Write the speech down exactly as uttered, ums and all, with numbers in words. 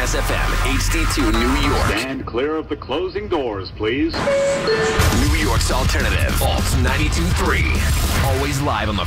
S F M, H D two, New York. Stand clear of the closing doors, please. New York's alternative, Alt ninety-two point three. Always live on the